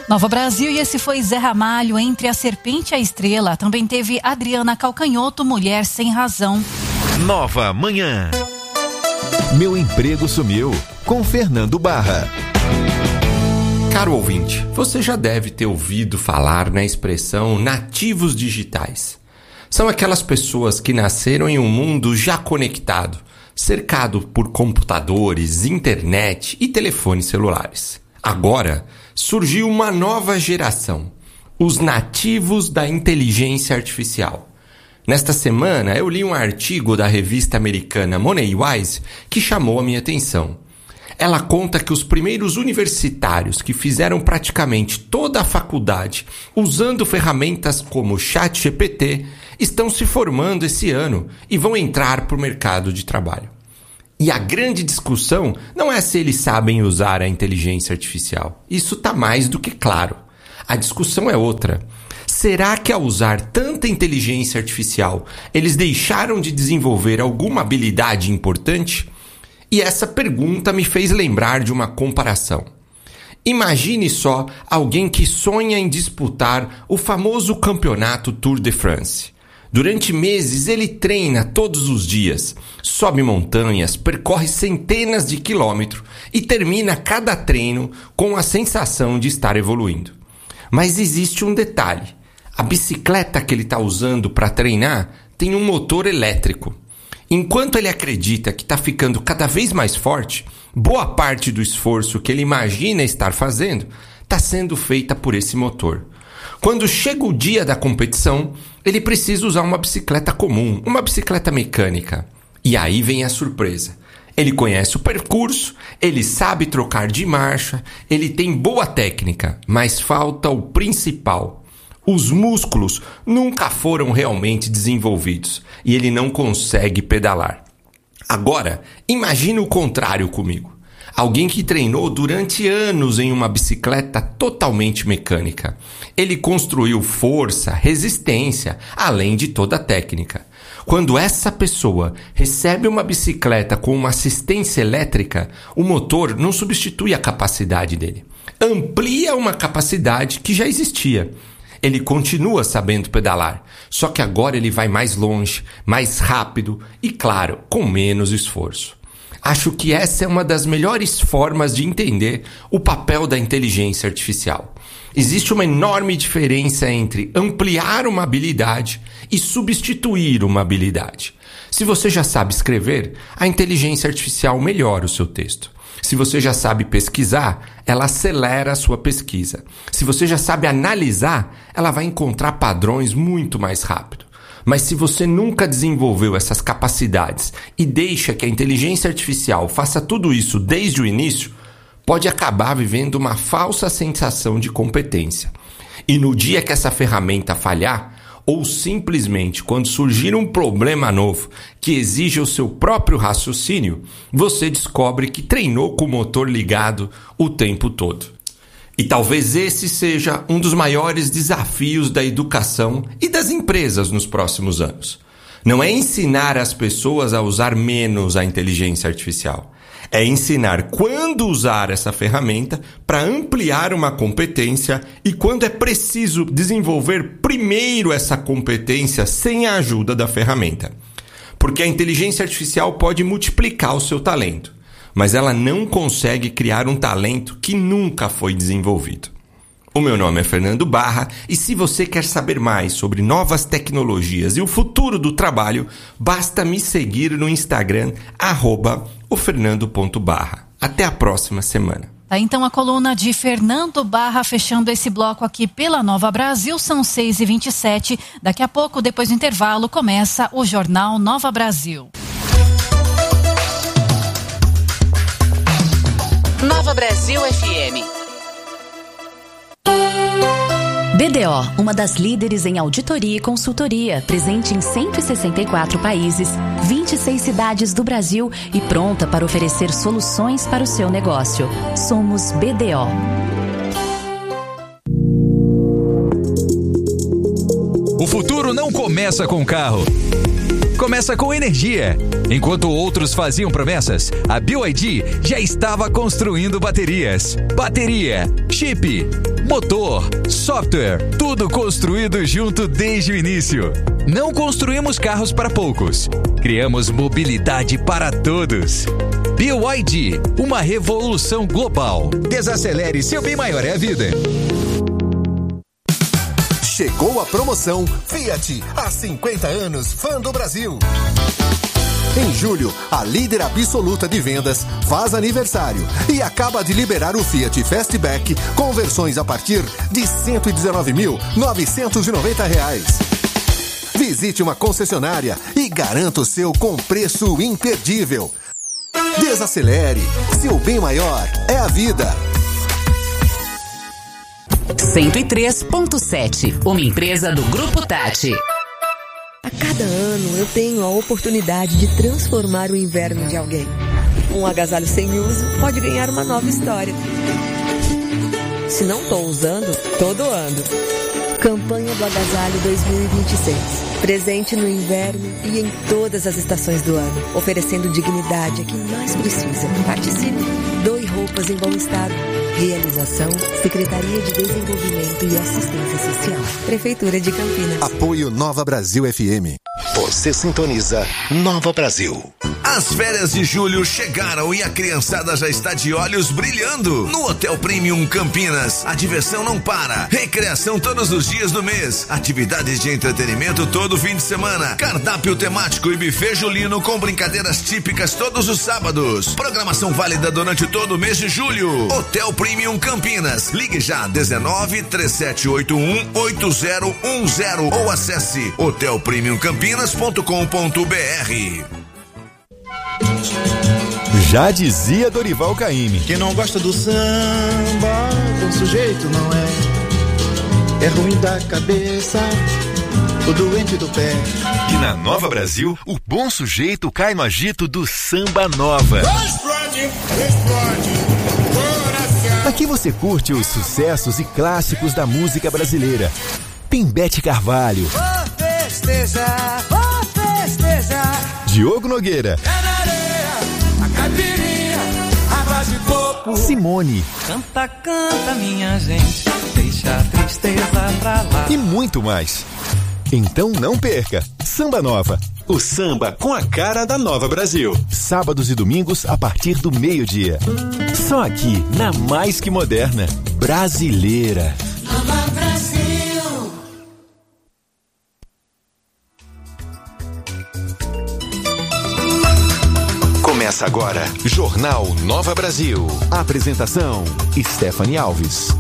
Nova Brasil, e esse foi Zé Ramalho, Entre a Serpente e a Estrela. Também teve Adriana Calcanhoto, Mulher Sem Razão. Nova Manhã. Meu emprego sumiu, com Fernando Barra. Caro ouvinte, você já deve ter ouvido falar na expressão nativos digitais. São aquelas pessoas que nasceram em um mundo já conectado, cercado por computadores, internet e telefones celulares. Agora, surgiu uma nova geração, os nativos da inteligência artificial. Nesta semana, eu li um artigo da revista americana MoneyWise que chamou a minha atenção. Ela conta que os primeiros universitários que fizeram praticamente toda a faculdade usando ferramentas como o ChatGPT estão se formando esse ano e vão entrar para o mercado de trabalho. E a grande discussão não é se eles sabem usar a inteligência artificial. Isso está mais do que claro. A discussão é outra. Será que ao usar tanta inteligência artificial, eles deixaram de desenvolver alguma habilidade importante? E essa pergunta me fez lembrar de uma comparação. Imagine só alguém que sonha em disputar o famoso campeonato Tour de France. Durante meses ele treina todos os dias, sobe montanhas, percorre centenas de quilômetros e termina cada treino com a sensação de estar evoluindo. Mas existe um detalhe. A bicicleta que ele está usando para treinar tem um motor elétrico. Enquanto ele acredita que está ficando cada vez mais forte, boa parte do esforço que ele imagina estar fazendo está sendo feita por esse motor. Quando chega o dia da competição, ele precisa usar uma bicicleta comum, uma bicicleta mecânica. E aí vem a surpresa. Ele conhece o percurso, ele sabe trocar de marcha, ele tem boa técnica, mas falta o principal. Os músculos nunca foram realmente desenvolvidos e ele não consegue pedalar. Agora, imagine o contrário comigo. Alguém que treinou durante anos em uma bicicleta totalmente mecânica. Ele construiu força, resistência, além de toda a técnica. Quando essa pessoa recebe uma bicicleta com uma assistência elétrica, o motor não substitui a capacidade dele. Amplia uma capacidade que já existia. Ele continua sabendo pedalar, só que agora ele vai mais longe, mais rápido e, claro, com menos esforço. Acho que essa é uma das melhores formas de entender o papel da inteligência artificial. Existe uma enorme diferença entre ampliar uma habilidade e substituir uma habilidade. Se você já sabe escrever, a inteligência artificial melhora o seu texto. Se você já sabe pesquisar, ela acelera a sua pesquisa. Se você já sabe analisar, ela vai encontrar padrões muito mais rápido. Mas se você nunca desenvolveu essas capacidades e deixa que a inteligência artificial faça tudo isso desde o início, pode acabar vivendo uma falsa sensação de competência. E no dia que essa ferramenta falhar, ou simplesmente quando surgir um problema novo que exija o seu próprio raciocínio, você descobre que treinou com o motor ligado o tempo todo. E talvez esse seja um dos maiores desafios da educação e das empresas nos próximos anos. Não é ensinar as pessoas a usar menos a inteligência artificial. É ensinar quando usar essa ferramenta para ampliar uma competência e quando é preciso desenvolver primeiro essa competência sem a ajuda da ferramenta. Porque a inteligência artificial pode multiplicar o seu talento, mas ela não consegue criar um talento que nunca foi desenvolvido. O meu nome é Fernando Barra e se você quer saber mais sobre novas tecnologias e o futuro do trabalho, basta me seguir no Instagram, @ofernando.barra. Até a próxima semana. Tá, então a coluna de Fernando Barra fechando esse bloco aqui pela Nova Brasil, são 6h27. Daqui a pouco, depois do intervalo, começa o Jornal Nova Brasil. Nova Brasil FM. BDO, uma das líderes em auditoria e consultoria, presente em 164 países, 26 cidades do Brasil e pronta para oferecer soluções para o seu negócio. Somos BDO. O futuro não começa com carro. começa com energia. Enquanto outros faziam promessas, a BYD já estava construindo baterias. Bateria, chip, motor, software, tudo construído junto desde o início. Não construímos carros para poucos. Criamos mobilidade para todos. BYD, uma revolução global. Desacelere, seu bem maior é a vida. Chegou a promoção Fiat, há 50 anos, fã do Brasil. Em julho, a líder absoluta de vendas faz aniversário e acaba de liberar o Fiat Fastback com versões a partir de R$ 119.990. Visite uma concessionária e garanta o seu com preço imperdível. Desacelere, seu bem maior é a vida. 103.7, uma empresa do Grupo Tati. A cada ano eu tenho a oportunidade de transformar o inverno de alguém. Um agasalho sem uso pode ganhar uma nova história. Se não estou usando, tô doando. Campanha do Agasalho 2026. Presente no inverno e em todas as estações do ano, oferecendo dignidade a quem mais precisa. Participe, doe roupas em bom estado. Realização, Secretaria de Desenvolvimento e Assistência Social, Prefeitura de Campinas. Apoio Nova Brasil FM. Você sintoniza Nova Brasil. As férias de julho chegaram e a criançada já está de olhos brilhando. No Hotel Premium Campinas, a diversão não para. Recreação todos os dias do mês. Atividades de entretenimento todo fim de semana. Cardápio temático e buffet julino com brincadeiras típicas todos os sábados. Programação válida durante todo o mês de julho. Hotel Premium Campinas. Ligue já 193781 8010 ou acesse hotelpremiumcampinas.com.br. Já dizia Dorival Caymmi: quem não gosta do samba, bom sujeito não é. É ruim da cabeça, o doente do pé. E na Nova Brasil, o bom sujeito cai no agito do Samba Nova. Aqui você curte os sucessos e clássicos da música brasileira. Pimbete Carvalho, vou festejar, vou festejar. Diogo Nogueira, a caipirinha, água de coco. Simone, canta, canta minha gente, deixa a tristeza pra lá. E muito mais. Então não perca, Samba Nova, o samba com a cara da Nova Brasil. Sábados e domingos a partir do meio-dia. Só aqui, na mais que moderna, brasileira. Nova Brasil. Começa agora, Jornal Nova Brasil. Apresentação, Stephanie Alves.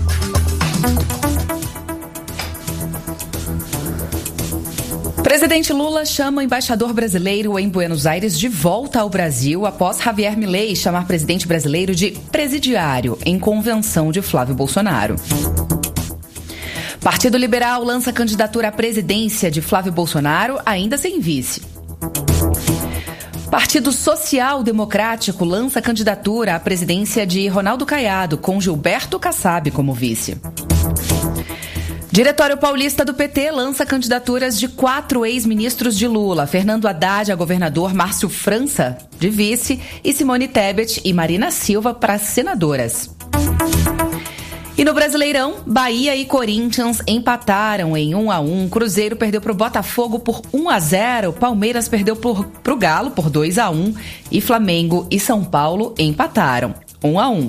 Presidente Lula chama o embaixador brasileiro em Buenos Aires de volta ao Brasil após Javier Milei chamar presidente brasileiro de presidiário em convenção de Flávio Bolsonaro. Partido Liberal lança candidatura à presidência de Flávio Bolsonaro, ainda sem vice. Partido Social Democrático lança candidatura à presidência de Ronaldo Caiado, com Gilberto Kassab como vice. Diretório Paulista do PT lança candidaturas de 4 ex-ministros de Lula: Fernando Haddad a governador, Márcio França de vice e Simone Tebet e Marina Silva para senadoras. E no Brasileirão, Bahia e Corinthians empataram em 1-1. Cruzeiro perdeu para o Botafogo por 1-0. Palmeiras perdeu para o Galo por 2-1. E Flamengo e São Paulo empataram 1-1.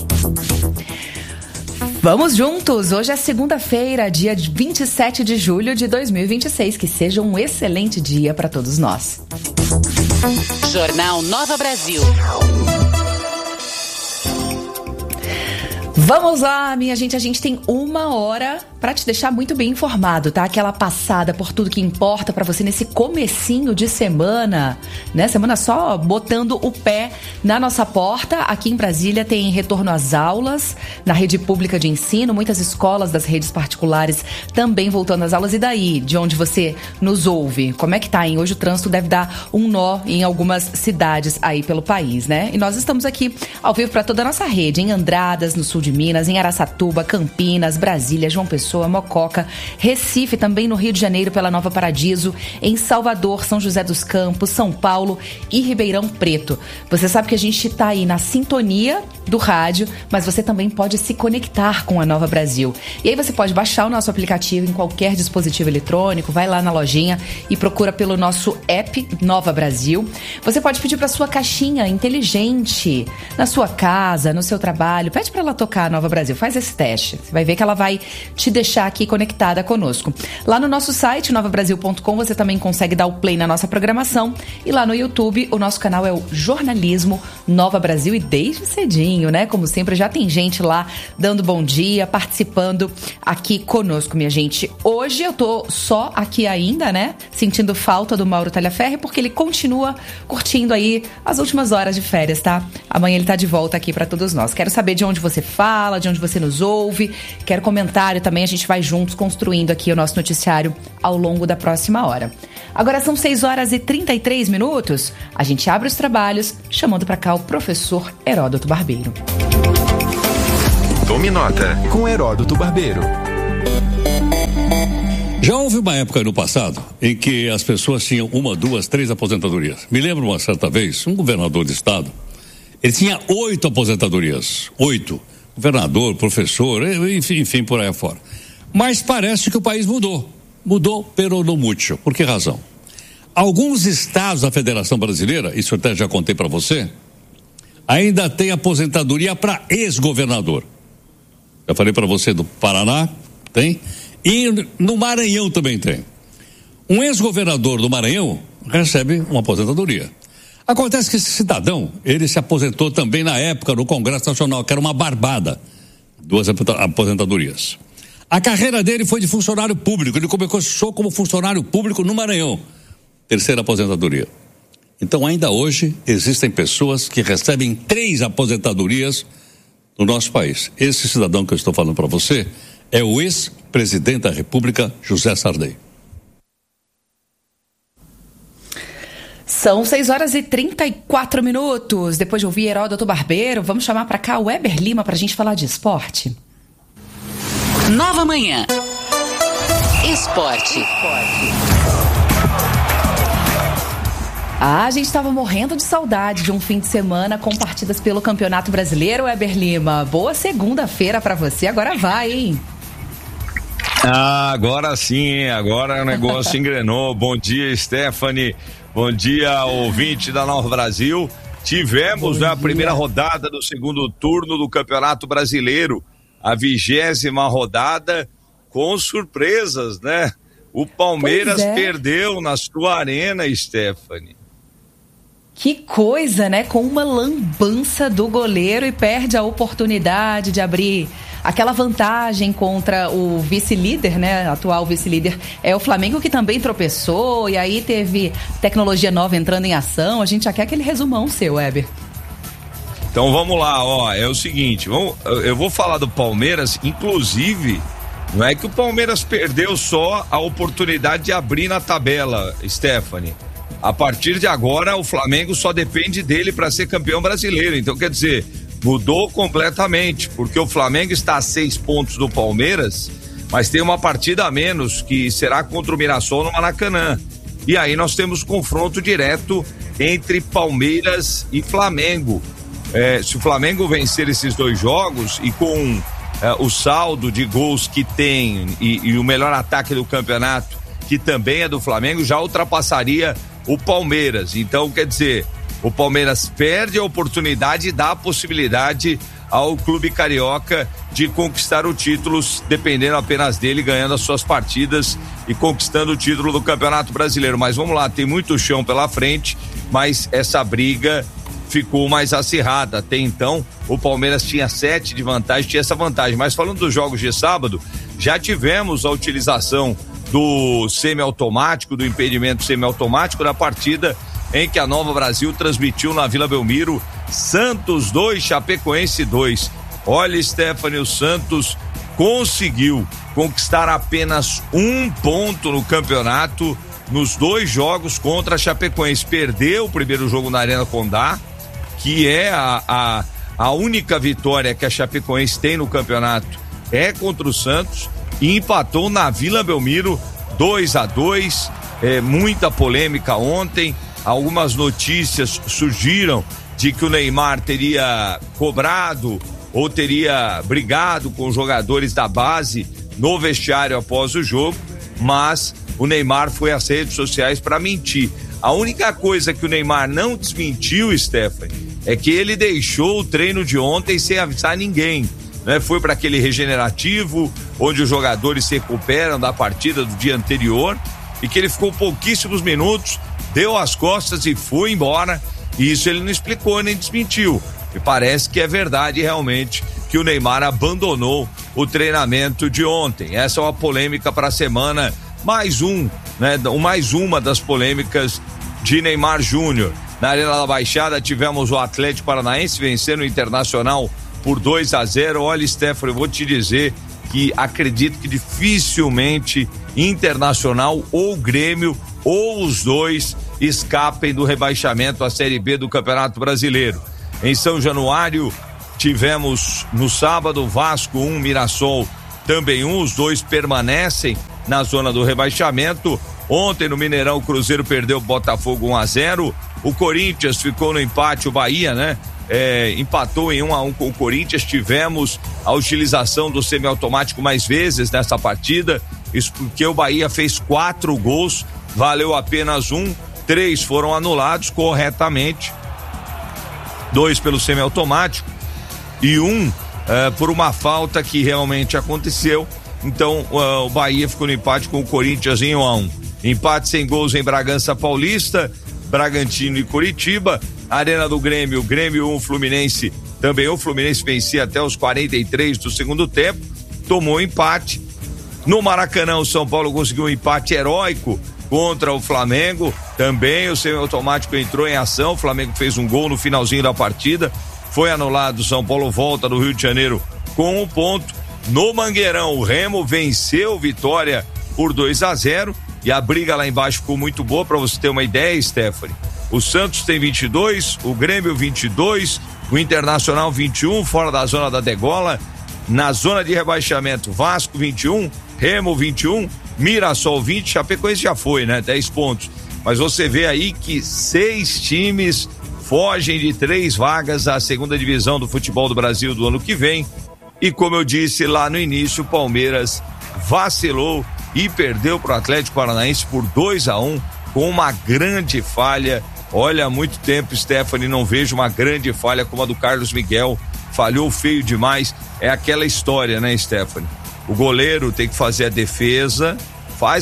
Vamos juntos! Hoje é segunda-feira, dia 27 de julho de 2026. Que seja um excelente dia para todos nós. Jornal Nova Brasil. Vamos lá, minha gente. A gente tem 1 hora para te deixar muito bem informado, tá? Aquela passada por tudo que importa para você nesse comecinho de semana, né? Semana só botando o pé na nossa porta. Aqui em Brasília tem retorno às aulas na rede pública de ensino. Muitas escolas das redes particulares também voltando às aulas. E daí, de onde você nos ouve? Como é que tá, hein? Hoje o trânsito deve dar um nó em algumas cidades aí pelo país, né? E nós estamos aqui ao vivo para toda a nossa rede, em Andradas, no sul de de Minas, em Araçatuba, Campinas, Brasília, João Pessoa, Mococa, Recife, também no Rio de Janeiro pela Nova Paradiso, em Salvador, São José dos Campos, São Paulo e Ribeirão Preto. Você sabe que a gente está aí na sintonia do rádio, mas você também pode se conectar com a Nova Brasil. E aí você pode baixar o nosso aplicativo em qualquer dispositivo eletrônico, vai lá na lojinha e procura pelo nosso app Nova Brasil. Você pode pedir para sua caixinha inteligente na sua casa, no seu trabalho, pede para ela tocar a Nova Brasil, faz esse teste. Você vai ver que ela vai te deixar aqui conectada conosco. Lá no nosso site, novabrasil.com, você também consegue dar o play na nossa programação. E lá no YouTube, o nosso canal é o Jornalismo Nova Brasil. E desde cedinho, né? Como sempre, já tem gente lá dando bom dia, participando aqui conosco, minha gente. Hoje eu tô só aqui ainda, né? Sentindo falta do Mauro Talhaferri, porque ele continua curtindo aí as últimas horas de férias, tá? Amanhã ele tá de volta aqui pra todos nós. Quero saber de onde você fala, de onde você nos ouve. Quero comentário também, a gente vai juntos construindo aqui o nosso noticiário ao longo da próxima hora. Agora são 6h33. A gente abre os trabalhos, chamando pra cá o professor Heródoto Barbeiro. Tome nota com Heródoto Barbeiro. Já houve uma época no passado em que as pessoas tinham 1, 2, 3 aposentadorias. Me lembro uma certa vez, um governador de estado, ele tinha 8 aposentadorias. 8. Governador, professor, enfim, por aí afora. Mas parece que o país mudou. Mudou, pero no mucho. Por que razão? Alguns estados da Federação Brasileira, isso eu até já contei para você, ainda tem aposentadoria para ex-governador. Já falei para você do Paraná, tem. E no Maranhão também tem. Um ex-governador do Maranhão recebe uma aposentadoria. Acontece que esse cidadão, ele se aposentou também na época no Congresso Nacional, que era uma barbada. 2 aposentadorias. A carreira dele foi de funcionário público. Ele começou como funcionário público no Maranhão. 3ª aposentadoria. Então, ainda hoje, existem pessoas que recebem 3 aposentadorias no nosso país. Esse cidadão que eu estou falando para você é o ex-presidente da República, José Sarney. São 6h34. Depois de ouvir Heródoto Barbeiro, vamos chamar para cá o Weber Lima para a gente falar de esporte. Nova Manhã. Esporte. A gente estava morrendo de saudade de um fim de semana com partidas pelo Campeonato Brasileiro, Weber Lima. Boa segunda-feira para você, agora vai, hein? Agora sim, agora o negócio engrenou. Bom dia, Stephanie. Bom dia, ouvinte da Nova Brasil. Tivemos a primeira rodada do segundo turno do Campeonato Brasileiro, a 20ª rodada, com surpresas, né? O Palmeiras perdeu na sua arena, Stephanie. Que coisa, né? Com uma lambança do goleiro e perde a oportunidade de abrir aquela vantagem contra o vice-líder, né? Atual vice-líder é o Flamengo, que também tropeçou, e aí teve tecnologia nova entrando em ação. A gente já quer aquele resumão seu, Weber. Então vamos lá, ó, é o seguinte, eu vou falar do Palmeiras, inclusive, não é que o Palmeiras perdeu só a oportunidade de abrir na tabela, Stephanie. A partir de agora, o Flamengo só depende dele para ser campeão brasileiro. Então, quer dizer, mudou completamente, porque o Flamengo está a 6 pontos do Palmeiras, mas tem uma partida a menos, que será contra o Mirassol no Maracanã. E aí nós temos confronto direto entre Palmeiras e Flamengo. Se o Flamengo vencer esses 2 jogos e com o saldo de gols que tem e o melhor ataque do campeonato, que também é do Flamengo, já ultrapassaria o Palmeiras. Então, quer dizer, o Palmeiras perde a oportunidade e dá a possibilidade ao clube carioca de conquistar o título, dependendo apenas dele, ganhando as suas partidas e conquistando o título do Campeonato Brasileiro. Mas vamos lá, tem muito chão pela frente, mas essa briga ficou mais acirrada. Até então, o Palmeiras tinha 7 de vantagem, tinha essa vantagem. Mas falando dos jogos de sábado, já tivemos a utilização do semiautomático, do impedimento semiautomático na partida em que a Nova Brasil transmitiu na Vila Belmiro, Santos 2, Chapecoense 2. Olha, Stephanie, o Santos conseguiu conquistar apenas 1 ponto no campeonato nos 2 jogos contra a Chapecoense. Perdeu o primeiro jogo na Arena Condá, que é a A única vitória que a Chapecoense tem no campeonato é contra o Santos e empatou na Vila Belmiro 2-2. Muita polêmica ontem. Algumas notícias surgiram de que o Neymar teria cobrado ou teria brigado com os jogadores da base no vestiário após o jogo, mas o Neymar foi às redes sociais para mentir. A única coisa que o Neymar não desmentiu, Stephanie, é que ele deixou o treino de ontem sem avisar ninguém, né? Foi para aquele regenerativo, onde os jogadores se recuperam da partida do dia anterior, e que ele ficou pouquíssimos minutos, deu as costas e foi embora. E isso ele não explicou nem desmentiu. E parece que é verdade realmente que o Neymar abandonou o treinamento de ontem. Essa é uma polêmica para a semana, mais uma das polêmicas de Neymar Júnior. Na Arena da Baixada tivemos o Atlético Paranaense vencendo o Internacional por 2-0. Olha, Stephanie, eu vou te dizer que acredito que dificilmente Internacional ou Grêmio ou os dois escapem do rebaixamento à Série B do Campeonato Brasileiro. Em São Januário tivemos no sábado Vasco 1, Mirassol também 1, os dois permanecem na zona do rebaixamento. Ontem no Mineirão o Cruzeiro perdeu o Botafogo 1-0, o Corinthians ficou no empate, o Bahia, né? Empatou em 1-1 com o Corinthians. Tivemos a utilização do semiautomático mais vezes nessa partida, isso porque o Bahia fez 4 gols, valeu apenas 1, 3 foram anulados corretamente, 2 pelo semiautomático e 1 por uma falta que realmente aconteceu. Então o Bahia ficou no empate com o Corinthians em 1-1. Empate sem gols em Bragança Paulista, Bragantino e Curitiba. Arena do Grêmio, Grêmio 1, Fluminense também. O Fluminense vencia até os 43 do segundo tempo, tomou empate. No Maracanã, o São Paulo conseguiu um empate heróico contra o Flamengo. Também o semiautomático entrou em ação. O Flamengo fez um gol no finalzinho da partida, foi anulado. O São Paulo volta do Rio de Janeiro com 1 ponto. No Mangueirão, o Remo venceu o Vitória por 2-0 e a briga lá embaixo ficou muito boa. Para você ter uma ideia, Stephanie, o Santos tem 22, o Grêmio 22, o Internacional 21, fora da zona da degola. Na zona de rebaixamento, Vasco 21, Remo 21, Mirassol 20, Chapecoense já foi, né? 10 pontos. Mas você vê aí que 6 times fogem de 3 vagas à segunda divisão do futebol do Brasil do ano que vem. E como eu disse lá no início, o Palmeiras vacilou e perdeu para o Atlético Paranaense por 2-1 com uma grande falha. Olha, há muito tempo, Stephanie, não vejo uma grande falha como a do Carlos Miguel. Falhou feio demais. É aquela história, né, Stephanie? O goleiro tem que fazer a defesa, faz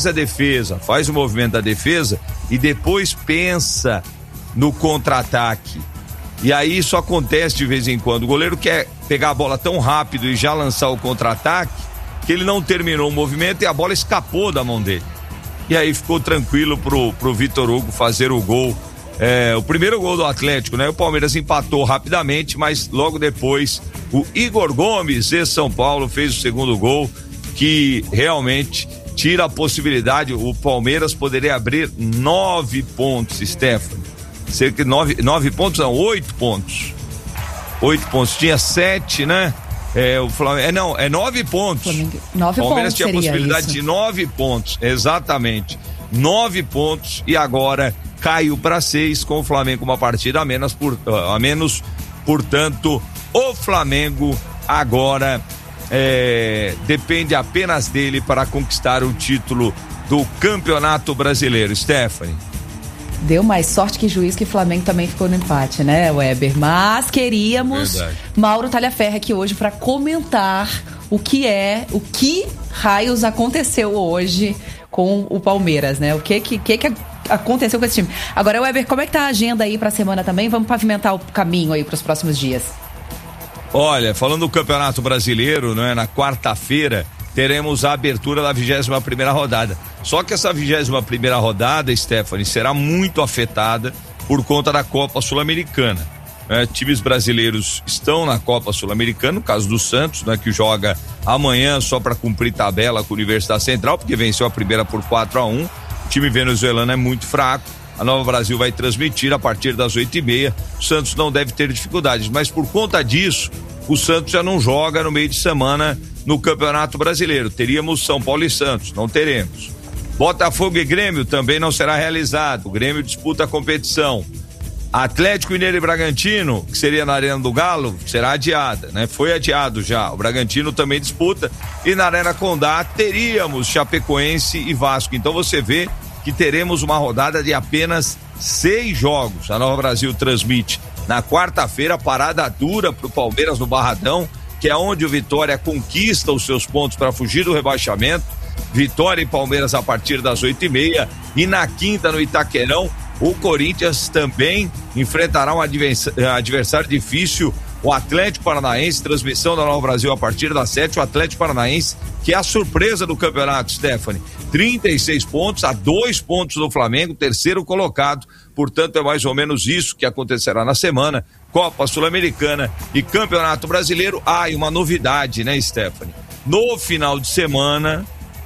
o movimento da defesa e depois pensa no contra-ataque. E aí isso acontece de vez em quando. O goleiro quer pegar a bola tão rápido e já lançar o contra-ataque que ele não terminou o movimento e a bola escapou da mão dele. E aí ficou tranquilo pro Vitor Hugo fazer o gol. O primeiro gol do Atlético, né? O Palmeiras empatou rapidamente, mas logo depois o Igor Gomes, de São Paulo, fez o segundo gol, que realmente tira a possibilidade. O Palmeiras poderia abrir 9 pontos, Stephanie. Cerca de 9 pontos, não, 8 pontos. 8 pontos, tinha 7, né? O Flamengo, 9 pontos. 9 o Palmeiras pontos tinha a possibilidade isso. de 9 pontos, exatamente. 9 pontos e agora caiu para 6 com o Flamengo uma partida a menos, portanto, o Flamengo agora depende apenas dele para conquistar o título do Campeonato Brasileiro. Stephanie. Deu mais sorte que juiz que Flamengo também ficou no empate, né, Weber? Mas queríamos Mauro Talhaferra aqui hoje para comentar o que raios aconteceu hoje com o Palmeiras, né? O que aconteceu com esse time? Agora, Weber, como é que tá a agenda aí pra semana também? Vamos pavimentar o caminho aí pros próximos dias. Olha, falando do Campeonato Brasileiro, né? Na quarta-feira teremos a abertura da 21ª rodada. Só que essa 21ª rodada, Stephanie, será muito afetada por conta da Copa Sul-Americana. Times brasileiros estão na Copa Sul-Americana, no caso do Santos, né, que joga amanhã só para cumprir tabela com a Universidade Central, porque venceu a primeira por 4-1. O time venezuelano é muito fraco A Nova Brasil vai transmitir a partir das 8h30. O Santos não deve ter dificuldades, mas por conta disso, o Santos já não joga no meio de semana no Campeonato Brasileiro. Teríamos São Paulo e Santos, não teremos. Botafogo e Grêmio também não será realizado. O Grêmio disputa a competição. Atlético Mineiro e Bragantino, que seria na Arena do Galo, será adiada, né? Foi adiado já. O Bragantino também disputa. E na Arena Condá teríamos Chapecoense e Vasco. Então você vê que teremos uma rodada de apenas 6 jogos. A Nova Brasil transmite na quarta-feira, parada dura pro Palmeiras no Barradão, que é onde o Vitória conquista os seus pontos para fugir do rebaixamento. Vitória e Palmeiras a partir das 8h30. E na quinta, no Itaquerão, o Corinthians também enfrentará um adversário difícil, o Atlético Paranaense. Transmissão da Nova Brasil a partir das 7h. O Atlético Paranaense, que é a surpresa do campeonato, Stephanie. 36 pontos, a 2 pontos do Flamengo, terceiro colocado. Portanto, é mais ou menos isso que acontecerá na semana. Copa Sul-Americana e Campeonato Brasileiro. E uma novidade, né, Stephanie? No final de semana,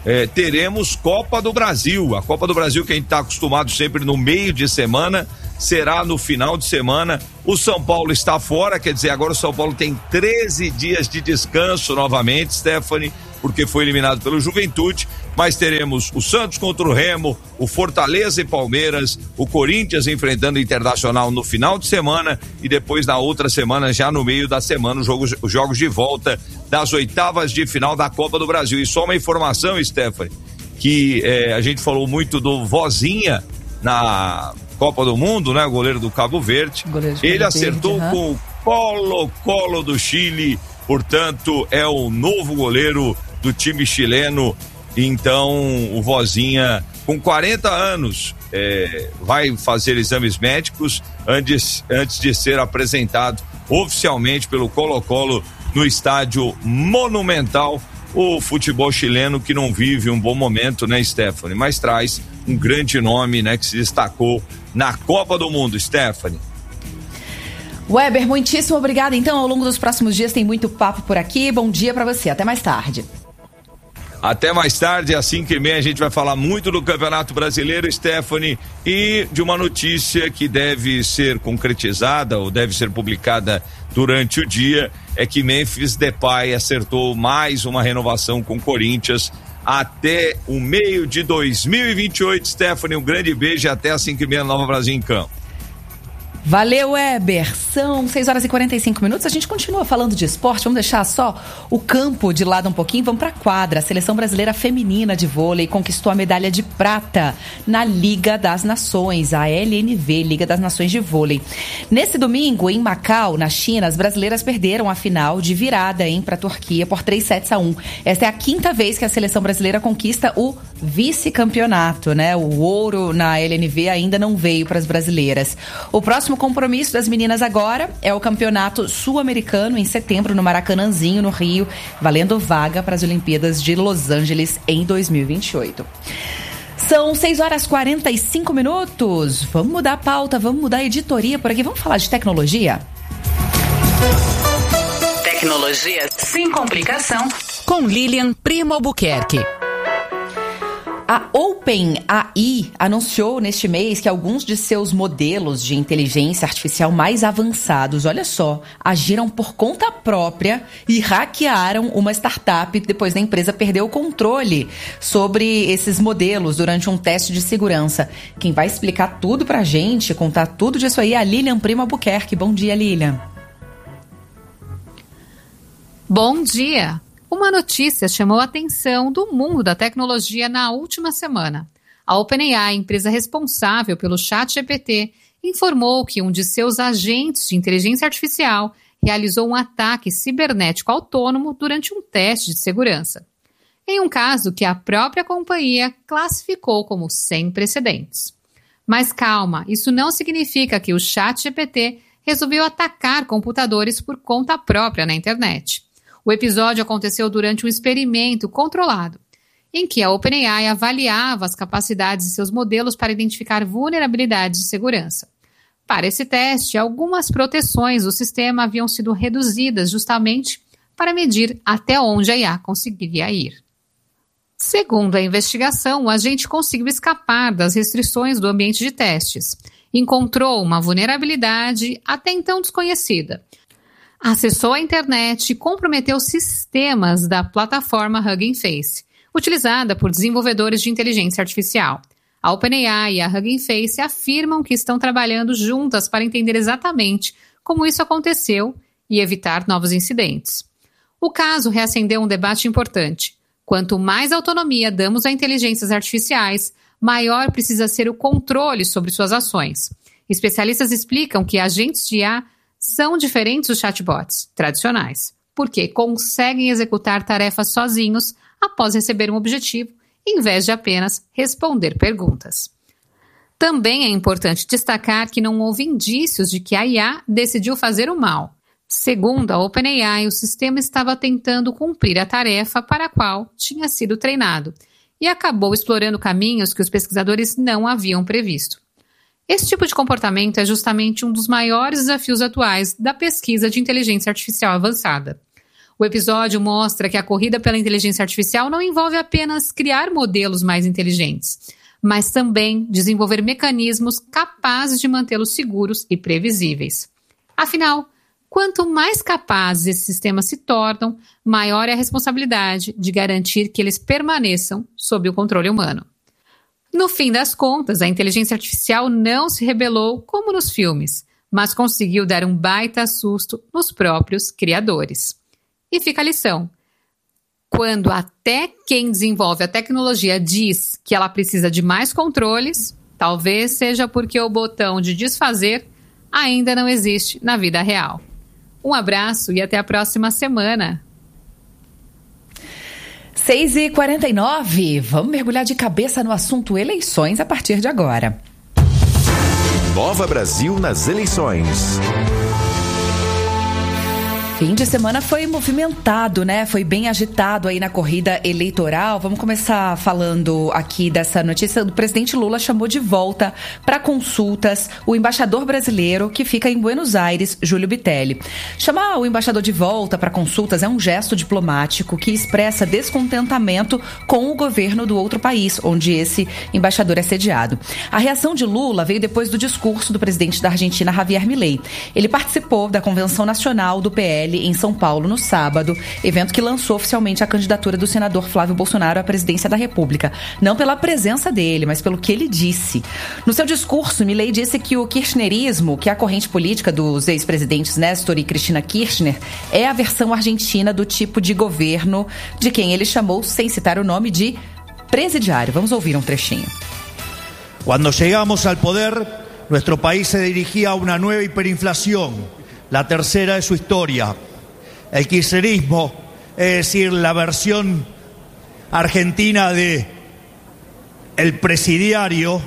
teremos Copa do Brasil. A Copa do Brasil, que a gente está acostumado sempre no meio de semana, será no final de semana. O São Paulo está fora, quer dizer, agora o São Paulo tem 13 dias de descanso novamente, Stephanie, porque foi eliminado pelo Juventude. Mas teremos o Santos contra o Remo, o Fortaleza e Palmeiras, o Corinthians enfrentando o Internacional no final de semana e depois na outra semana, já no meio da semana, os jogos de volta das oitavas de final da Copa do Brasil. E só uma informação, Stephanie, que a gente falou muito do Vozinha na Copa do Mundo, né? O goleiro do Cabo Verde. Ele acertou com o Colo-Colo do Chile, portanto é o novo goleiro do time chileno. Então o Vozinha, com 40 anos, vai fazer exames médicos antes de ser apresentado oficialmente pelo Colo-Colo no estádio Monumental. O futebol chileno que não vive um bom momento, né, Stephanie? Mas traz um grande nome, né, que se destacou na Copa do Mundo, Stephanie. Weber, muitíssimo obrigada. Então, ao longo dos próximos dias tem muito papo por aqui. Bom dia pra você. Até mais tarde. Até mais tarde, às 5h30, a gente vai falar muito do Campeonato Brasileiro, Stephanie, e de uma notícia que deve ser concretizada ou deve ser publicada durante o dia, é que Memphis Depay acertou mais uma renovação com o Corinthians até o meio de 2028, Stephanie. Um grande beijo e até às 5h30 Nova Brasil em campo. Valeu, Weber. São 6h45. A gente continua falando de esporte. Vamos deixar só o campo de lado um pouquinho. Vamos pra quadra. A Seleção Brasileira Feminina de Vôlei conquistou a medalha de prata na Liga das Nações, a LNV, Liga das Nações de Vôlei. Nesse domingo, em Macau, na China, as brasileiras perderam a final de virada para a Turquia por 3-1. Esta é a 5ª vez que a seleção brasileira conquista o vice-campeonato, né? O ouro na LNV ainda não veio para as brasileiras. O próximo compromisso das meninas agora é o Campeonato Sul-Americano em setembro no Maracanãzinho, no Rio, valendo vaga para as Olimpíadas de Los Angeles em 2028. São 6h45. Vamos mudar a pauta, vamos mudar a editoria por aqui. Vamos falar de tecnologia? Tecnologia sem complicação com Lilian Primo Albuquerque. A OpenAI anunciou neste mês que alguns de seus modelos de inteligência artificial mais avançados, olha só, agiram por conta própria e hackearam uma startup depois da empresa perder o controle sobre esses modelos durante um teste de segurança. Quem vai explicar tudo pra gente, contar tudo disso aí é a Lilian Primo Albuquerque. Bom dia, Lilian. Bom dia. Uma notícia chamou a atenção do mundo da tecnologia na última semana. A OpenAI, empresa responsável pelo ChatGPT, informou que um de seus agentes de inteligência artificial realizou um ataque cibernético autônomo durante um teste de segurança, em um caso que a própria companhia classificou como sem precedentes. Mas calma, isso não significa que o ChatGPT resolveu atacar computadores por conta própria na internet. O episódio aconteceu durante um experimento controlado, em que a OpenAI avaliava as capacidades de seus modelos para identificar vulnerabilidades de segurança. Para esse teste, algumas proteções do sistema haviam sido reduzidas justamente para medir até onde a IA conseguiria ir. Segundo a investigação, o agente conseguiu escapar das restrições do ambiente de testes. Encontrou uma vulnerabilidade até então desconhecida. Acessou a internet e comprometeu sistemas da plataforma Hugging Face, utilizada por desenvolvedores de inteligência artificial. A OpenAI e a Hugging Face afirmam que estão trabalhando juntas para entender exatamente como isso aconteceu e evitar novos incidentes. O caso reacendeu um debate importante. Quanto mais autonomia damos a inteligências artificiais, maior precisa ser o controle sobre suas ações. Especialistas explicam que agentes de IA são diferentes dos chatbots tradicionais, porque conseguem executar tarefas sozinhos após receber um objetivo, em vez de apenas responder perguntas. Também é importante destacar que não houve indícios de que a IA decidiu fazer o mal. Segundo a OpenAI, o sistema estava tentando cumprir a tarefa para a qual tinha sido treinado e acabou explorando caminhos que os pesquisadores não haviam previsto. Esse tipo de comportamento é justamente um dos maiores desafios atuais da pesquisa de inteligência artificial avançada. O episódio mostra que a corrida pela inteligência artificial não envolve apenas criar modelos mais inteligentes, mas também desenvolver mecanismos capazes de mantê-los seguros e previsíveis. Afinal, quanto mais capazes esses sistemas se tornam, maior é a responsabilidade de garantir que eles permaneçam sob o controle humano. No fim das contas, a inteligência artificial não se rebelou como nos filmes, mas conseguiu dar um baita susto nos próprios criadores. E fica a lição. Quando até quem desenvolve a tecnologia diz que ela precisa de mais controles, talvez seja porque o botão de desfazer ainda não existe na vida real. Um abraço e até a próxima semana. 6h49, vamos mergulhar de cabeça no assunto eleições a partir de agora. Nova Brasil nas eleições. Fim de semana foi movimentado, né? Foi bem agitado aí na corrida eleitoral. Vamos começar falando aqui dessa notícia. O presidente Lula chamou de volta para consultas o embaixador brasileiro que fica em Buenos Aires, Júlio Bitelli. Chamar o embaixador de volta para consultas é um gesto diplomático que expressa descontentamento com o governo do outro país, onde esse embaixador é sediado. A reação de Lula veio depois do discurso do presidente da Argentina, Javier Milei. Ele participou da Convenção Nacional do PL em São Paulo no sábado, evento que lançou oficialmente a candidatura do senador Flávio Bolsonaro à presidência da República. Não pela presença dele, mas pelo que ele disse. No seu discurso, Milei disse que o kirchnerismo, que é a corrente política dos ex-presidentes Néstor e Cristina Kirchner, é a versão argentina do tipo de governo de quem ele chamou, sem citar o nome, de presidiário. Vamos ouvir um trechinho. Quando chegamos ao poder, nosso país se dirigia a uma nova hiperinflação. La tercera de su historia. El kirchnerismo, es decir, la versión argentina de el presidiário.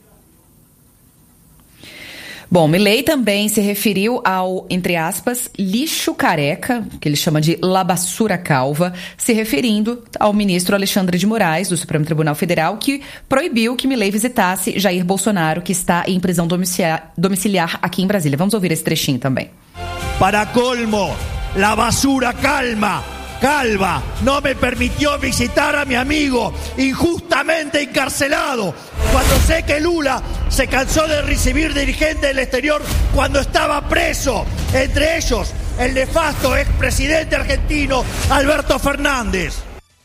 Bom, Milei também se referiu ao, entre aspas, lixo careca, que ele chama de la basura calva, se referindo ao ministro Alexandre de Moraes, do Supremo Tribunal Federal, que proibiu que Milei visitasse Jair Bolsonaro, que está em prisão domiciliar aqui em Brasília. Vamos ouvir esse trechinho também. Para colmo, la basura calva no me permitió visitar a mi amigo injustamente encarcelado. Cuando sé que Lula se cansó de recibir dirigentes del exterior cuando estaba preso, entre ellos el nefasto expresidente argentino Alberto Fernández.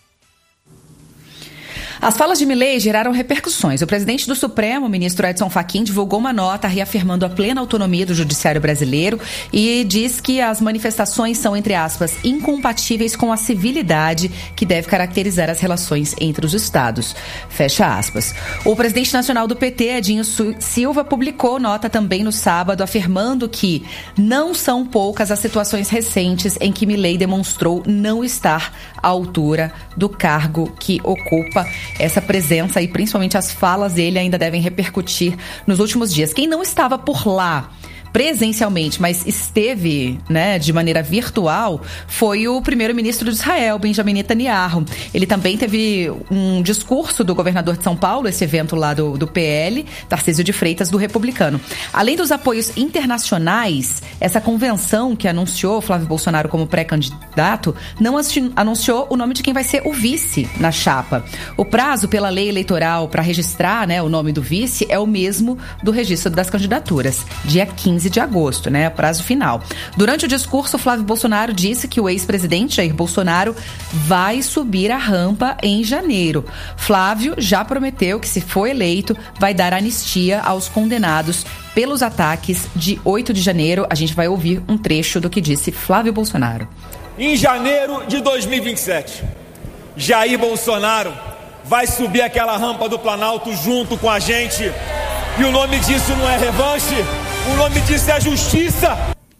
As falas de Milei geraram repercussões. O presidente do Supremo, o ministro Edson Fachin, divulgou uma nota reafirmando a plena autonomia do judiciário brasileiro e diz que as manifestações são, entre aspas, incompatíveis com a civilidade que deve caracterizar as relações entre os estados. Fecha aspas. O presidente nacional do PT, Edinho Silva, publicou nota também no sábado afirmando que não são poucas as situações recentes em que Milei demonstrou não estar à altura do cargo que ocupa. Essa presença e principalmente as falas dele ainda devem repercutir nos últimos dias. Quem não estava por lá presencialmente, mas esteve, né, de maneira virtual, foi o primeiro-ministro de Israel, Benjamin Netanyahu. Ele também teve um discurso do governador de São Paulo, esse evento lá do PL, Tarcísio de Freitas, do Republicano. Além dos apoios internacionais, essa convenção que anunciou Flávio Bolsonaro como pré-candidato não anunciou o nome de quem vai ser o vice na chapa. O prazo pela lei eleitoral para registrar, né, o nome do vice é o mesmo do registro das candidaturas, dia 15 de agosto, né, prazo final. Durante o discurso, Flávio Bolsonaro disse que o ex-presidente Jair Bolsonaro vai subir a rampa em janeiro. Flávio já prometeu que, se for eleito, vai dar anistia aos condenados pelos ataques de 8 de janeiro. A gente vai ouvir um trecho do que disse Flávio Bolsonaro. Em janeiro de 2027, Jair Bolsonaro vai subir aquela rampa do Planalto junto com a gente. E o nome disso não é revanche, o nome disso é justiça.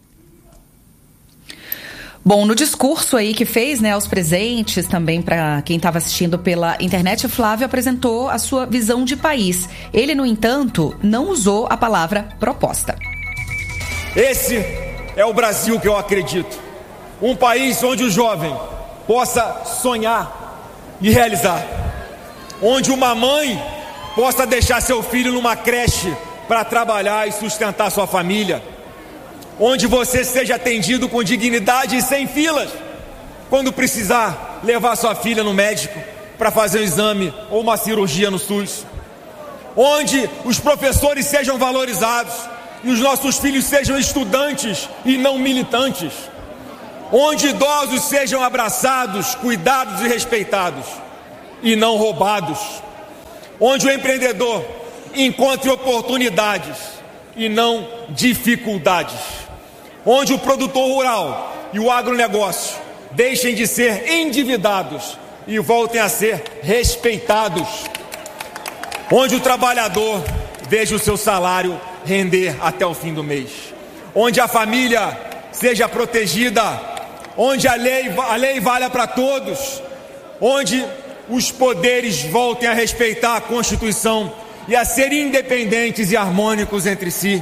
Bom, no discurso aí que fez, né, aos presentes, também para quem estava assistindo pela internet, o Flávio apresentou a sua visão de país. Ele, no entanto, não usou a palavra proposta. Esse é o Brasil que eu acredito. Um país onde o jovem possa sonhar e realizar. Onde uma mãe possa deixar seu filho numa creche para trabalhar e sustentar sua família. Onde você seja atendido com dignidade e sem filas. Quando precisar levar sua filha no médico para fazer um exame ou uma cirurgia no SUS. Onde os professores sejam valorizados e os nossos filhos sejam estudantes e não militantes. Onde idosos sejam abraçados, cuidados e respeitados e não roubados. Onde o empreendedor encontre oportunidades e não dificuldades. Onde o produtor rural e o agronegócio deixem de ser endividados e voltem a ser respeitados. Onde o trabalhador veja o seu salário render até o fim do mês. Onde a família seja protegida. Onde a lei valha para todos. Onde os poderes voltem a respeitar a Constituição e a ser independentes e harmônicos entre si.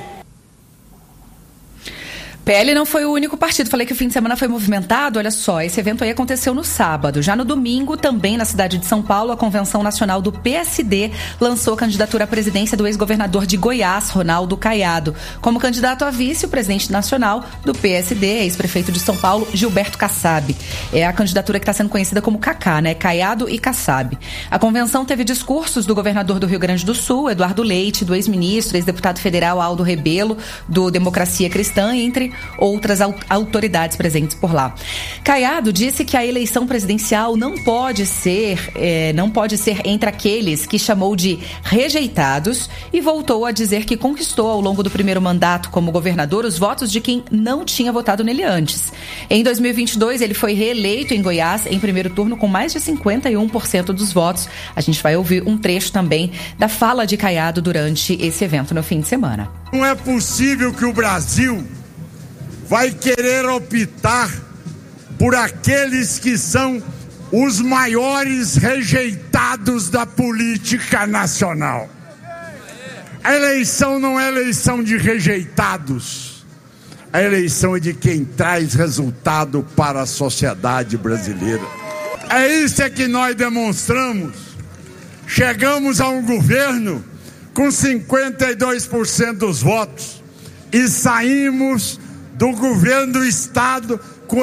PL não foi o único partido. Falei que o fim de semana foi movimentado. Olha só, esse evento aí aconteceu no sábado. Já no domingo, também na cidade de São Paulo, a Convenção Nacional do PSD lançou a candidatura à presidência do ex-governador de Goiás, Ronaldo Caiado. Como candidato a vice, o presidente nacional do PSD, ex-prefeito de São Paulo, Gilberto Kassab. É a candidatura que está sendo conhecida como Cacá, né? Caiado e Kassab. A convenção teve discursos do governador do Rio Grande do Sul, Eduardo Leite, do ex-ministro, ex-deputado federal Aldo Rebelo, do Democracia Cristã, entre outras autoridades presentes por lá. Caiado disse que a eleição presidencial não pode ser entre aqueles que chamou de rejeitados e voltou a dizer que conquistou ao longo do primeiro mandato como governador os votos de quem não tinha votado nele antes. Em 2022, ele foi reeleito em Goiás em primeiro turno com mais de 51% dos votos. A gente vai ouvir um trecho também da fala de Caiado durante esse evento no fim de semana. Não é possível que o Brasil vai querer optar por aqueles que são os maiores rejeitados da política nacional. A eleição não é eleição de rejeitados. A eleição é de quem traz resultado para a sociedade brasileira. É isso que nós demonstramos. Chegamos a um governo com 52% dos votos e saímos do governo do estado com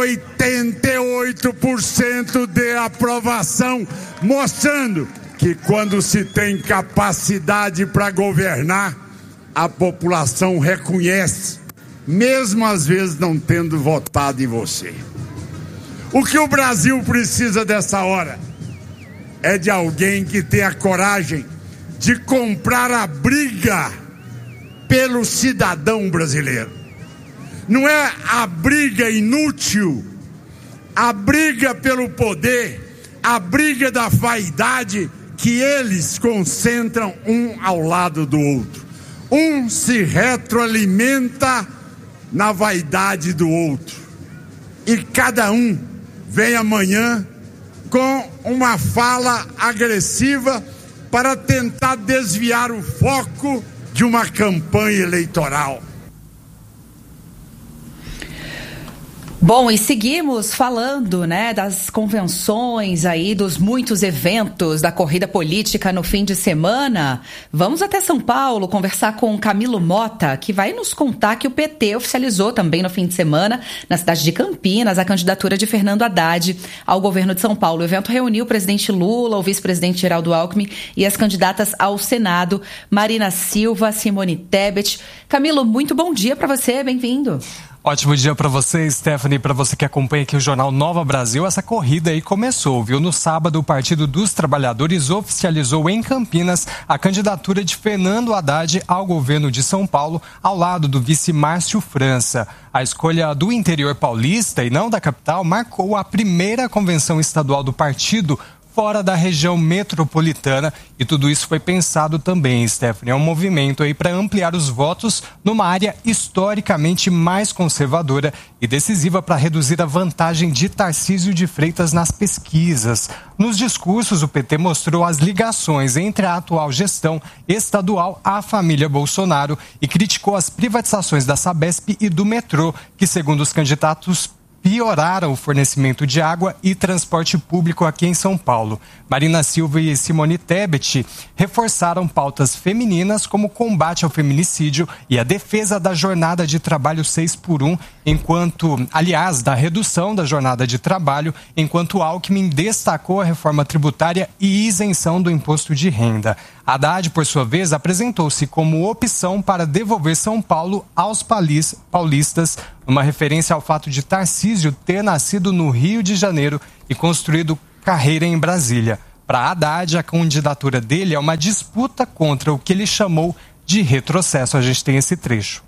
88% de aprovação, mostrando que quando se tem capacidade para governar, a população reconhece, mesmo às vezes não tendo votado em você. O que o Brasil precisa dessa hora é de alguém que tenha coragem de comprar a briga pelo cidadão brasileiro. Não é a briga inútil, a briga pelo poder, a briga da vaidade que eles concentram um ao lado do outro. Um se retroalimenta na vaidade do outro. E cada um vem amanhã com uma fala agressiva para tentar desviar o foco de uma campanha eleitoral. Bom, e seguimos falando, né, das convenções aí, dos muitos eventos da corrida política no fim de semana. Vamos até São Paulo conversar com Camilo Mota, que vai nos contar que o PT oficializou também no fim de semana, na cidade de Campinas, a candidatura de Fernando Haddad ao governo de São Paulo. O evento reuniu o presidente Lula, o vice-presidente Geraldo Alckmin e as candidatas ao Senado, Marina Silva, Simone Tebet. Camilo, muito bom dia para você, bem-vindo. Ótimo dia para você, Stephanie, para você que acompanha aqui o Jornal Nova Brasil. Essa corrida aí começou, viu? No sábado, o Partido dos Trabalhadores oficializou em Campinas a candidatura de Fernando Haddad ao governo de São Paulo, ao lado do vice Márcio França. A escolha do interior paulista e não da capital marcou a primeira convenção estadual do partido fora da região metropolitana, e tudo isso foi pensado também, Stephanie. É um movimento aí para ampliar os votos numa área historicamente mais conservadora e decisiva para reduzir a vantagem de Tarcísio de Freitas nas pesquisas. Nos discursos, o PT mostrou as ligações entre a atual gestão estadual à família Bolsonaro e criticou as privatizações da Sabesp e do metrô, que, segundo os candidatos, pioraram o fornecimento de água e transporte público aqui em São Paulo. Marina Silva e Simone Tebet reforçaram pautas femininas como o combate ao feminicídio e a defesa da jornada de trabalho 6x1, da redução da jornada de trabalho, enquanto Alckmin destacou a reforma tributária e isenção do imposto de renda. Haddad, por sua vez, apresentou-se como opção para devolver São Paulo aos paulistas, uma referência ao fato de Tarcísio ter nascido no Rio de Janeiro e construído carreira em Brasília. Para Haddad, a candidatura dele é uma disputa contra o que ele chamou de retrocesso. A gente tem esse trecho.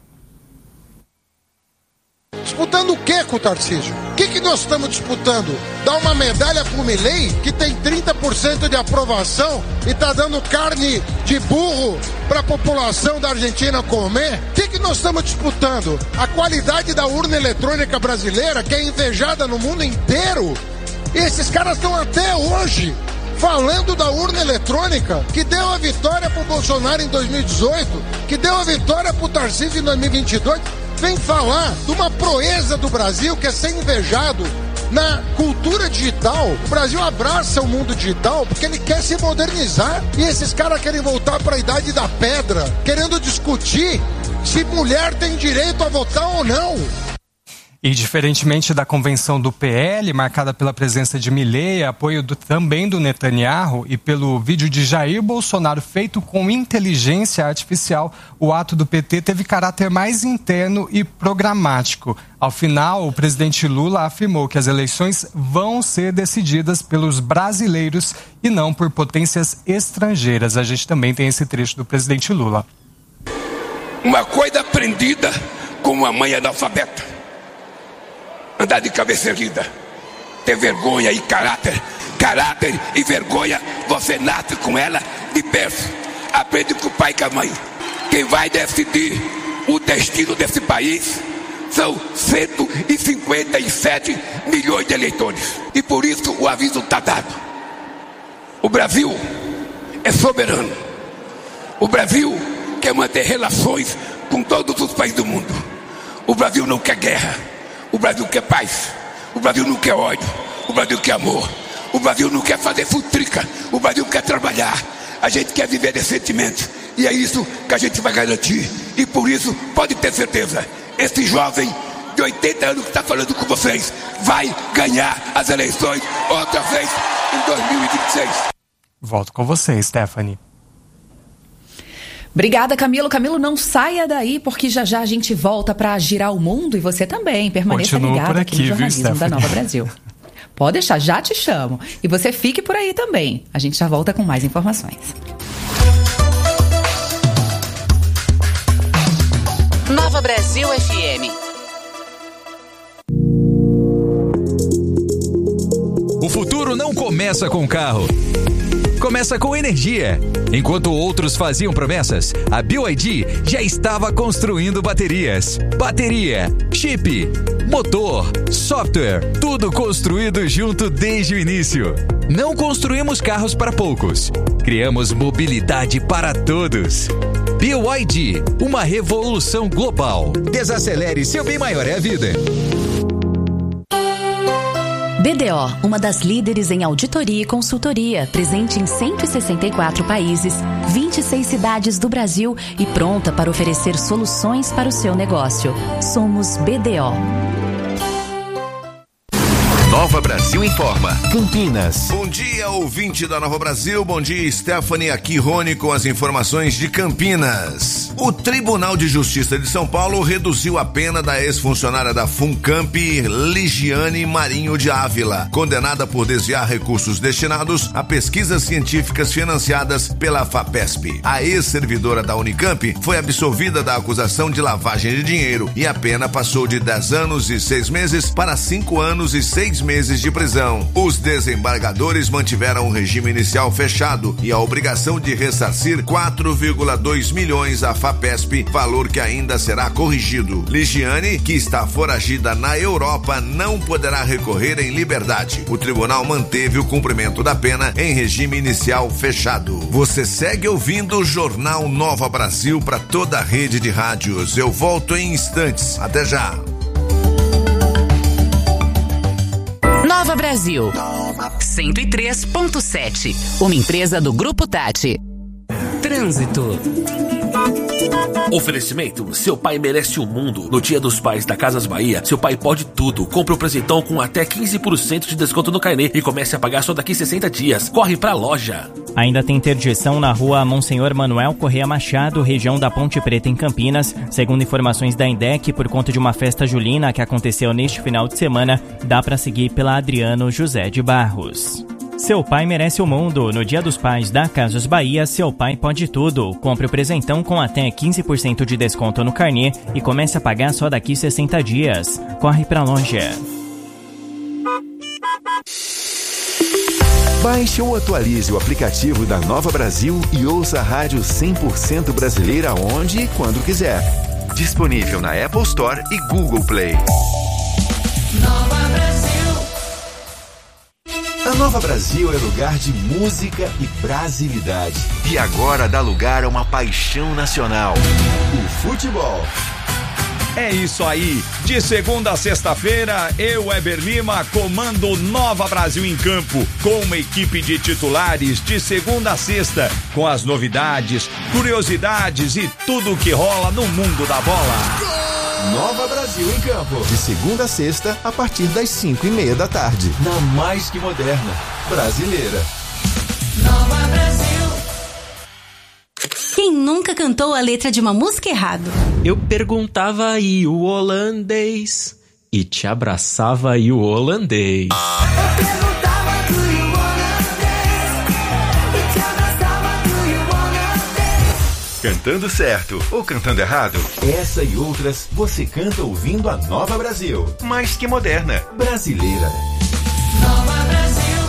Disputando o que com o Tarcísio? O que nós estamos disputando? Dar uma medalha pro Milei, que tem 30% de aprovação e está dando carne de burro para a população da Argentina comer? O que nós estamos disputando? A qualidade da urna eletrônica brasileira, que é invejada no mundo inteiro. E esses caras estão até hoje falando da urna eletrônica, que deu a vitória pro Bolsonaro em 2018, que deu a vitória pro Tarcísio em 2022. Vem falar de uma proeza do Brasil que é ser invejado na cultura digital. O Brasil abraça o mundo digital porque ele quer se modernizar. E esses caras querem voltar para a idade da pedra, querendo discutir se mulher tem direito a votar ou não. E diferentemente da convenção do PL, marcada pela presença de Milei, apoio também do Netanyahu e pelo vídeo de Jair Bolsonaro feito com inteligência artificial, o ato do PT teve caráter mais interno e programático. Ao final, o presidente Lula afirmou que as eleições vão ser decididas pelos brasileiros e não por potências estrangeiras. A gente também tem esse trecho do presidente Lula. Uma coisa aprendida com uma mãe analfabeta. Andar de cabeça erguida, ter vergonha e caráter e vergonha, você nasce com ela de berço, aprende com o pai e com a mãe. Quem vai decidir o destino desse país são 157 milhões de eleitores, e por isso o aviso está dado. O Brasil é soberano, o Brasil quer manter relações com todos os países do mundo, o Brasil não quer guerra. O Brasil quer paz, o Brasil não quer ódio, o Brasil quer amor, o Brasil não quer fazer futrica, o Brasil quer trabalhar, a gente quer viver decentemente, e é isso que a gente vai garantir, e por isso, pode ter certeza, esse jovem de 80 anos que está falando com vocês, vai ganhar as eleições outra vez em 2026. Volto com você, Stephanie. Obrigada, Camilo. Camilo, não saia daí, porque já a gente volta para girar o mundo e você também. Permaneça ligado aqui no jornalismo da Nova Brasil. Pode deixar, já te chamo. E você fique por aí também. A gente já volta com mais informações. Nova Brasil FM. O futuro não começa com carro. Começa com energia. Enquanto outros faziam promessas, a BYD já estava construindo baterias. Bateria, chip, motor, software, tudo construído junto desde o início. Não construímos carros para poucos. Criamos mobilidade para todos. BYD, uma revolução global. Desacelere, seu bem maior é a vida. BDO, uma das líderes em auditoria e consultoria, presente em 164 países, 26 cidades do Brasil e pronta para oferecer soluções para o seu negócio. Somos BDO. Nova Brasil informa. Campinas. Bom dia, ouvinte da Nova Brasil. Bom dia, Stephanie. Aqui, Rony, com as informações de Campinas. O Tribunal de Justiça de São Paulo reduziu a pena da ex-funcionária da Funcamp, Ligiane Marinho de Ávila, condenada por desviar recursos destinados a pesquisas científicas financiadas pela FAPESP. A ex-servidora da Unicamp foi absolvida da acusação de lavagem de dinheiro e a pena passou de 10 anos e 6 meses para 5 anos e 6 meses de prisão. Os desembargadores mantiveram o regime inicial fechado e a obrigação de ressarcir 4,2 milhões à FAPESP, valor que ainda será corrigido. Ligiane, que está foragida na Europa, não poderá recorrer em liberdade. O tribunal manteve o cumprimento da pena em regime inicial fechado. Você segue ouvindo o Jornal Nova Brasil para toda a rede de rádios. Eu volto em instantes. Até já. Nova Brasil 103.7, uma empresa do Grupo Tati. Trânsito. Oferecimento: seu pai merece o mundo. No Dia dos Pais da Casas Bahia, seu pai pode tudo. Compre um presentão com até 15% de desconto no carnê e comece a pagar só daqui 60 dias. Corre pra loja. Ainda tem interdição na rua Monsenhor Manuel Correia Machado, região da Ponte Preta, em Campinas. Segundo informações da INDEC, por conta de uma festa julina que aconteceu neste final de semana, dá para seguir pela Adriano José de Barros. Seu pai merece o mundo. No Dia dos Pais da Casas Bahia, seu pai pode tudo. Compre o presentão com até 15% de desconto no carnê e comece a pagar só daqui 60 dias. Corre pra loja. Baixe ou atualize o aplicativo da Nova Brasil e ouça a rádio 100% brasileira onde e quando quiser. Disponível na Apple Store e Google Play. Nova Brasil. A Nova Brasil é lugar de música e brasilidade. E agora dá lugar a uma paixão nacional: o futebol. É isso aí, de segunda a sexta-feira, eu, Weber Lima, comando Nova Brasil em campo, com uma equipe de titulares de segunda a sexta, com as novidades, curiosidades e tudo o que rola no mundo da bola. Nova Brasil em campo, de segunda a sexta, a partir das 5:30 da tarde, na mais que moderna, brasileira. Nova Brasil. Quem nunca cantou a letra de uma música errado? Eu perguntava aí o holandês e te abraçava aí o holandês. Eu perguntava do you holandês e te abraçava do you holandês. Cantando certo ou cantando errado? Essa e outras você canta ouvindo a Nova Brasil. Mais que moderna, brasileira. Nova Brasil.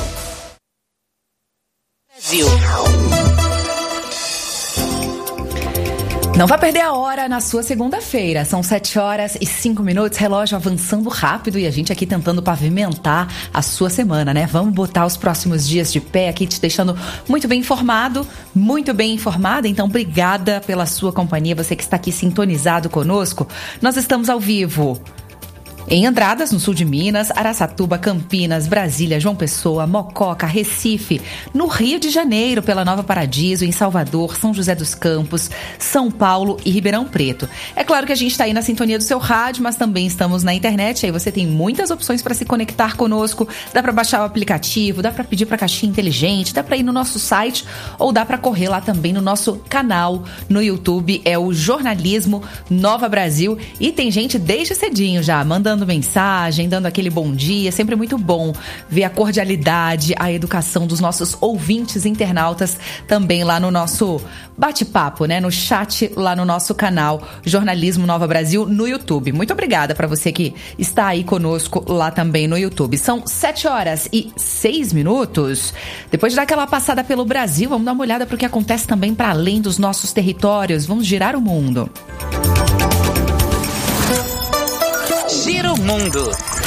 Não vá perder a hora na sua segunda-feira. São 7h05, relógio avançando rápido e a gente aqui tentando pavimentar a sua semana, né? Vamos botar os próximos dias de pé aqui, te deixando muito bem informado, muito bem informada. Então, obrigada pela sua companhia, você que está aqui sintonizado conosco. Nós estamos ao vivo em Andradas, no sul de Minas, Araçatuba, Campinas, Brasília, João Pessoa, Mococa, Recife, no Rio de Janeiro, pela Nova Paradiso, em Salvador, São José dos Campos, São Paulo e Ribeirão Preto. É claro que a gente está aí na sintonia do seu rádio, mas também estamos na internet, aí você tem muitas opções para se conectar conosco, dá para baixar o aplicativo, dá para pedir para a caixinha inteligente, dá para ir no nosso site ou dá para correr lá também no nosso canal no YouTube, é o Jornalismo Nova Brasil, e tem gente desde cedinho já, mandando mensagem, dando aquele bom dia. Sempre muito bom ver a cordialidade, a educação dos nossos ouvintes internautas também lá no nosso bate-papo, né? No chat lá no nosso canal Jornalismo Nova Brasil no YouTube. Muito obrigada para você que está aí conosco lá também no YouTube. São 7h06. Depois de dar aquela passada pelo Brasil, vamos dar uma olhada para o que acontece também para além dos nossos territórios. Vamos girar o mundo. Gira o mundo.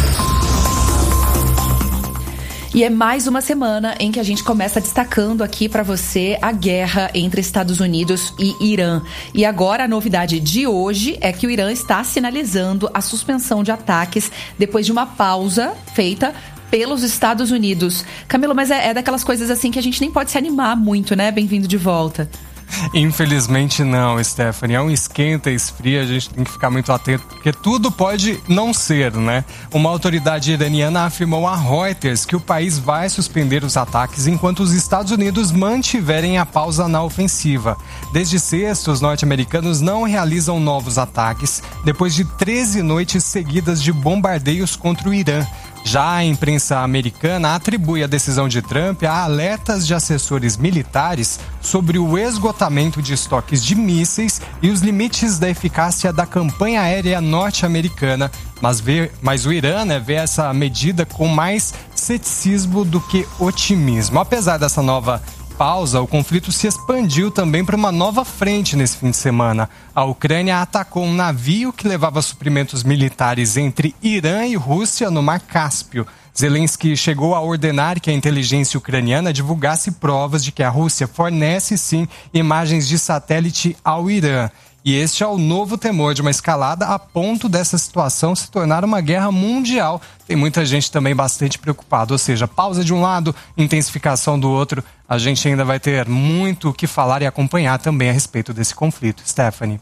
E é mais uma semana em que a gente começa destacando aqui para você a guerra entre Estados Unidos e Irã. E agora a novidade de hoje é que o Irã está sinalizando a suspensão de ataques depois de uma pausa feita pelos Estados Unidos. Camilo, mas é daquelas coisas assim que a gente nem pode se animar muito, né? Bem-vindo de volta. Infelizmente não, Stephanie. É um esquenta, esfria, a gente tem que ficar muito atento, porque tudo pode não ser, né? Uma autoridade iraniana afirmou a Reuters que o país vai suspender os ataques enquanto os Estados Unidos mantiverem a pausa na ofensiva. Desde sexta, os norte-americanos não realizam novos ataques, depois de 13 noites seguidas de bombardeios contra o Irã. Já a imprensa americana atribui a decisão de Trump a alertas de assessores militares sobre o esgotamento de estoques de mísseis e os limites da eficácia da campanha aérea norte-americana. Mas o Irã, vê essa medida com mais ceticismo do que otimismo. Apesar dessa nova pausa, o conflito se expandiu também para uma nova frente nesse fim de semana. A Ucrânia atacou um navio que levava suprimentos militares entre Irã e Rússia no Mar Cáspio. Zelensky chegou a ordenar que a inteligência ucraniana divulgasse provas de que a Rússia fornece, sim, imagens de satélite ao Irã. E este é o novo temor de uma escalada a ponto dessa situação se tornar uma guerra mundial. Tem muita gente também bastante preocupada, ou seja, pausa de um lado, intensificação do outro. A gente ainda vai ter muito o que falar e acompanhar também a respeito desse conflito. Stephanie.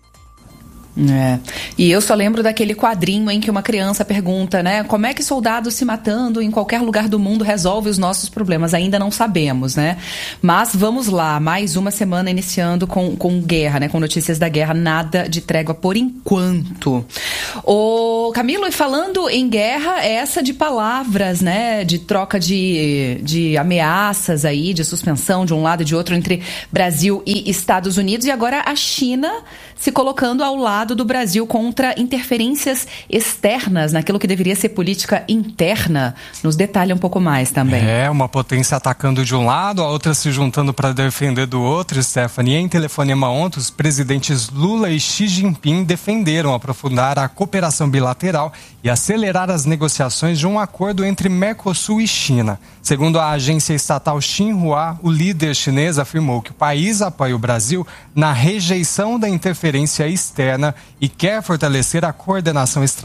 E eu só lembro daquele quadrinho em que uma criança pergunta, né? Como é que soldados se matando em qualquer lugar do mundo resolve os nossos problemas? Ainda não sabemos, né? Mas vamos lá, mais uma semana iniciando com guerra, né? Com notícias da guerra, nada de trégua por enquanto. Ô, Camilo, e falando em guerra, essa de palavras, né? De troca de ameaças aí, de suspensão de um lado e de outro entre Brasil e Estados Unidos. E agora a China se colocando ao lado do Brasil contra interferências externas naquilo que deveria ser política interna. Nos detalha um pouco mais também. Uma potência atacando de um lado, a outra se juntando para defender do outro, Stephanie. Em telefonema ontem, os presidentes Lula e Xi Jinping defenderam aprofundar a cooperação bilateral e acelerar as negociações de um acordo entre Mercosul e China. Segundo a agência estatal Xinhua, o líder chinês afirmou que o país apoia o Brasil na rejeição da interferência externa e quer fortalecer a coordenação estratégica